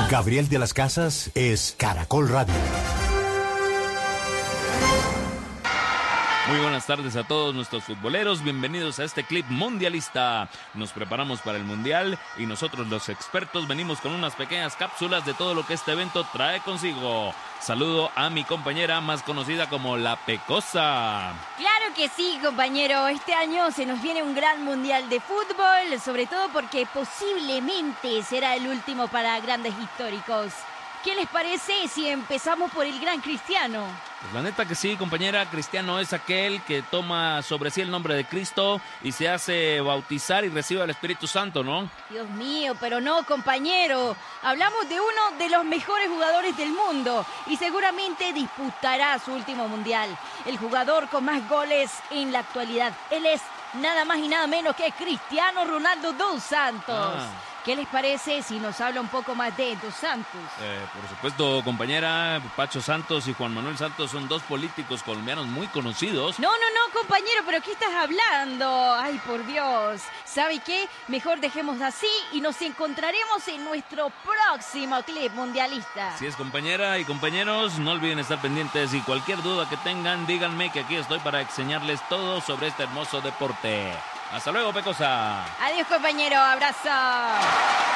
Gabriel de las Casas es Caracol Radio. Muy buenas tardes a todos nuestros futboleros, bienvenidos a este clip mundialista. Nos preparamos para el mundial y nosotros los expertos venimos con unas pequeñas cápsulas de todo lo que este evento trae consigo. Saludo a mi compañera más conocida como La Pecosa. Claro que sí, compañero. Este año se nos viene un gran mundial de fútbol, sobre todo porque posiblemente será el último para grandes históricos. ¿Qué les parece si empezamos por el gran Cristiano? Pues la neta que sí, compañera. Cristiano es aquel que toma sobre sí el nombre de Cristo y se hace bautizar y recibe al Espíritu Santo, ¿no? Dios mío, pero no, compañero. Hablamos de uno de los mejores jugadores del mundo y seguramente disputará su último mundial. El jugador con más goles en la actualidad. Él es nada más y nada menos que Cristiano Ronaldo dos Santos. ¿Qué les parece si nos habla un poco más de Dos Santos? Por supuesto, compañera. Pacho Santos y Juan Manuel Santos son dos políticos colombianos muy conocidos. No, compañero, ¿pero qué estás hablando? Ay, por Dios. ¿Sabe qué? Mejor dejemos así y nos encontraremos en nuestro próximo clip mundialista. Así es, compañera y compañeros, no olviden estar pendientes y cualquier duda que tengan, díganme que aquí estoy para enseñarles todo sobre este hermoso deporte. Hasta luego, Pecosa. Adiós, compañero. Abrazo.